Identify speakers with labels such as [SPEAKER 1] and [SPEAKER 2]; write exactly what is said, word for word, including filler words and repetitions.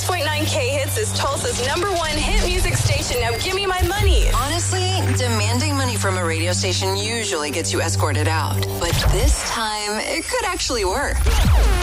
[SPEAKER 1] ninety-six point nine K Hits is Tulsa's number one hit music station. Now give me my money.
[SPEAKER 2] Honestly, demanding money from a radio station usually gets you escorted out. But this time, it could actually work.